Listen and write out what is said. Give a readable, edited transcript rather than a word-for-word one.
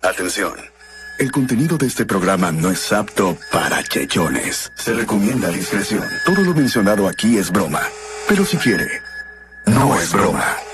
Atención. El contenido de este programa no es apto para chechones. Se recomienda discreción. Todo lo mencionado aquí es broma. Pero si quiere, no es broma.